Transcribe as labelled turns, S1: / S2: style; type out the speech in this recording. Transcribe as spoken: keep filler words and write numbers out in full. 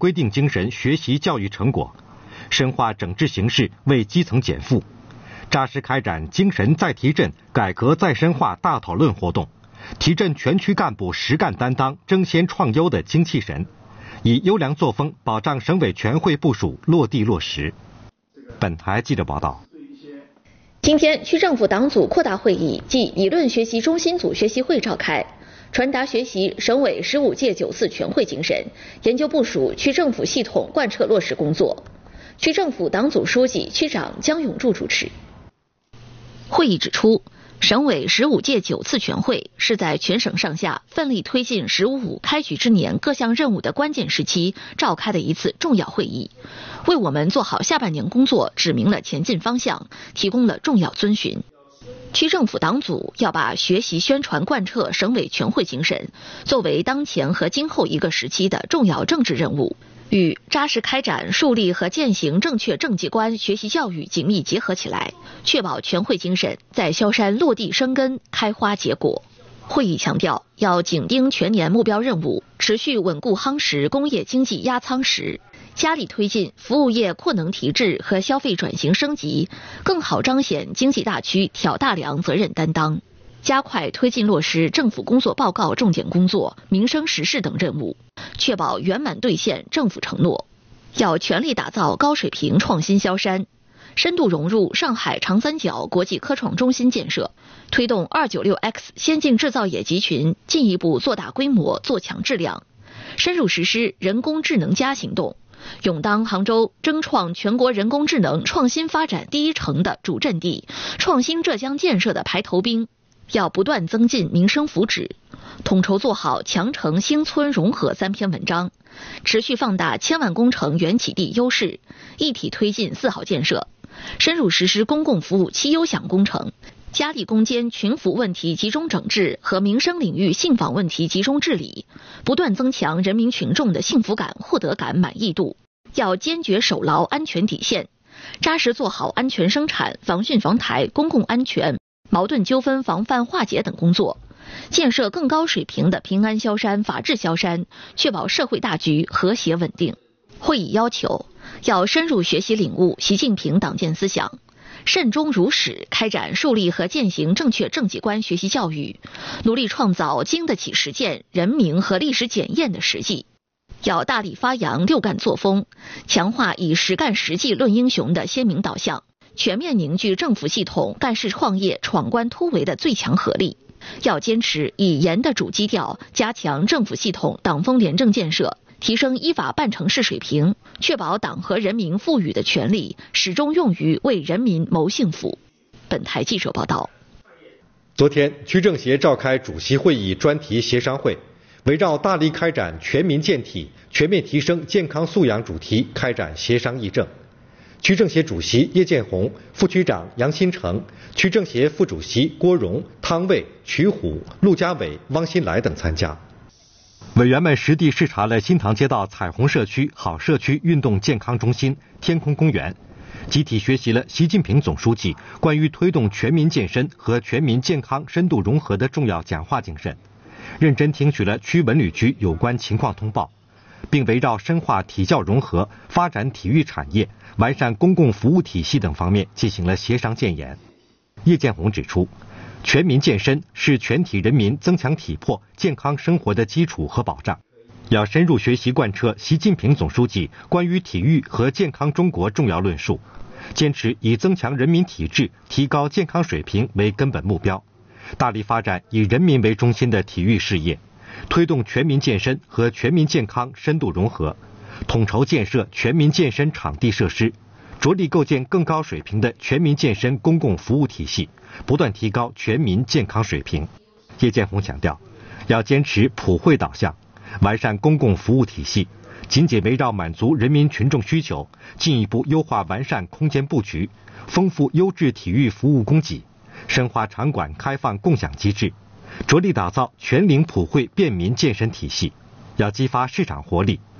S1: 规定精神学习教育成果，深化整治形势，为基层减负，扎实开展精神再提振、改革再深化大讨论活动，提振全区干部实干担当、争先创优的精气神，以优良作风保障省委全会部署落地落实。本台记者报道。
S2: 今天，区政府党组扩大会议暨理论学习中心组学习会召开，传达学习省委十五届九四全会精神，研究部署区政府系统贯彻落实工作。区政府党组书记、区长姜永柱主持。会议指出，省委十五届九次全会是在全省上下奋力推进“十五五”开局之年各项任务的关键时期召开的一次重要会议，为我们做好下半年工作指明了前进方向，提供了重要遵循。区政府党组要把学习宣传贯彻省委全会精神作为当前和今后一个时期的重要政治任务，与扎实开展树立和践行正确政绩观学习教育紧密结合起来，确保全会精神在萧山落地生根、开花结果。会议强调，要紧盯全年目标任务，持续稳固夯实工业经济压舱石，加力推进服务业扩能提质和消费转型升级，更好彰显经济大区挑大梁责任担当，加快推进落实政府工作报告重点工作、民生实事等任务，确保圆满兑现政府承诺。要全力打造高水平创新萧山，深度融入上海长三角国际科创中心建设，推动 二九六 X 先进制造业集群进一步做大规模、做强质量，深入实施人工智能加行动，勇当杭州争创全国人工智能创新发展第一城的主阵地，创新浙江建设的排头兵。要不断增进民生福祉，统筹做好强城兴村融合三篇文章，持续放大千万工程原起地优势，一体推进四好建设，深入实施公共服务七优享工程，加力攻坚群服问题集中整治和民生领域信访问题集中治理，不断增强人民群众的幸福感、获得感、满意度。要坚决守牢安全底线，扎实做好安全生产、防汛防台、公共安全、矛盾纠纷防范化解等工作，建设更高水平的平安萧山、法治萧山，确保社会大局和谐稳定。会议要求，要深入学习领悟习近平党建思想，慎终如始开展树立和践行正确政绩观学习教育，努力创造经得起实践、人民和历史检验的实际。要大力发扬六干作风，强化以实干实际论英雄的鲜明导向，全面凝聚政府系统干事创业闯关突围的最强合力。要坚持以严的主基调，加强政府系统党风廉政建设，提升依法办成事水平，确保党和人民赋予的权利始终用于为人民谋幸福。本台记者报道。
S1: 昨天，区政协召开主席会议专题协商会，围绕大力开展全民健体、全面提升健康素养主题开展协商议政。区政协主席叶建红、副区长杨新成、区政协副主席郭荣、汤卫、曲虎、陆家伟、汪新来等参加。委员们实地视察了新塘街道彩虹社区好社区运动健康中心、天空公园，集体学习了习近平总书记关于推动全民健身和全民健康深度融合的重要讲话精神，认真听取了区文旅局有关情况通报，并围绕深化体教融合、发展体育产业、完善公共服务体系等方面进行了协商建言。叶建红指出，全民健身是全体人民增强体魄、健康生活的基础和保障，要深入学习贯彻习近平总书记关于体育和健康中国重要论述，坚持以增强人民体质、提高健康水平为根本目标，大力发展以人民为中心的体育事业，推动全民健身和全民健康深度融合，统筹建设全民健身场地设施，着力构建更高水平的全民健身公共服务体系，不断提高全民健康水平。叶建红强调，要坚持普惠导向，完善公共服务体系，紧紧围绕满足人民群众需求，进一步优化完善空间布局，丰富优质体育服务供给，深化场馆开放共享机制，着力打造全龄普惠便民健身体系。要激发市场活力，